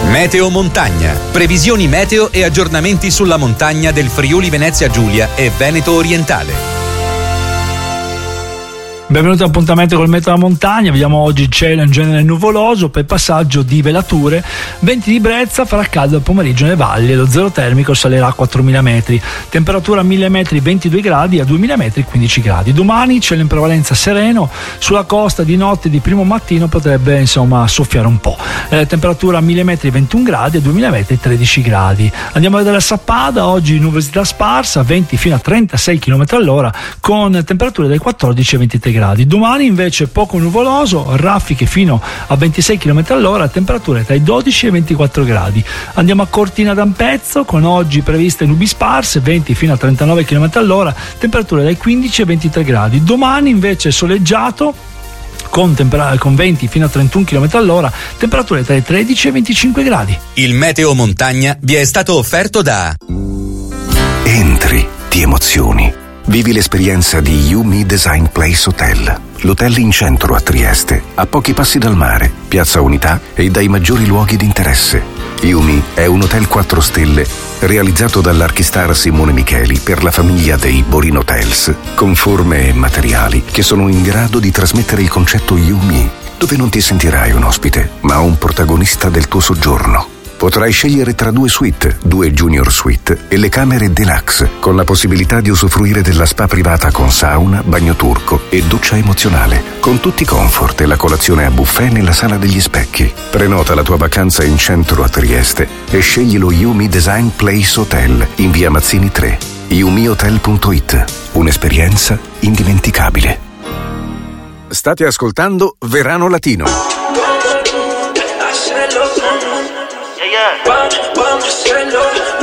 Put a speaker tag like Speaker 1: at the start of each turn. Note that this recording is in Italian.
Speaker 1: Meteo Montagna. Previsioni meteo e aggiornamenti sulla montagna del Friuli Venezia Giulia e Veneto Orientale.
Speaker 2: Benvenuti all'appuntamento col meteo della montagna. Vediamo oggi il cielo in genere nuvoloso, poi passaggio di velature, venti di brezza, farà caldo al pomeriggio nelle valli e lo zero termico salirà a 4.000 metri. Temperatura a 1.000 metri 22 gradi, a 2.000 metri 15 gradi. Domani cielo in prevalenza sereno, sulla costa di notte e di primo mattino potrebbe soffiare un po'. Temperatura a 1.000 metri 21 gradi, a 2.000 metri 13 gradi. Andiamo a vedere la Sappada, oggi nuvolosità sparsa, venti fino a 36 km all'ora con temperature dai 14 ai 23 gradi. Domani invece poco nuvoloso, raffiche fino a 26 km all'ora, temperature tra i 12 e i 24 gradi. Andiamo a Cortina d'Ampezzo con oggi previste nubi sparse, venti fino a 39 km all'ora, temperature dai 15 ai 23 gradi. Domani invece soleggiato con venti fino a 31 km all'ora, temperature tra i 13 e i 25 gradi.
Speaker 1: Il Meteo Montagna vi è stato offerto da
Speaker 3: Entri, ti emozioni. Vivi l'esperienza di Yumi Design Place Hotel, l'hotel in centro a Trieste, a pochi passi dal mare, Piazza Unità e dai maggiori luoghi di interesse. Yumi è un hotel 4 stelle realizzato dall'archistar Simone Micheli per la famiglia dei Borin Hotels, con forme e materiali che sono in grado di trasmettere il concetto Yumi, dove non ti sentirai un ospite, ma un protagonista del tuo soggiorno. Potrai scegliere tra 2 suite, 2 junior suite e le camere deluxe, con la possibilità di usufruire della spa privata con sauna, bagno turco e doccia emozionale, con tutti i comfort e la colazione a buffet nella sala degli specchi. Prenota la tua vacanza in centro a Trieste e scegli lo Yumi Design Place Hotel in via Mazzini 3. yumihotel.it, un'esperienza indimenticabile. State ascoltando Verano Latino.
Speaker 4: Vamos a hacerlo,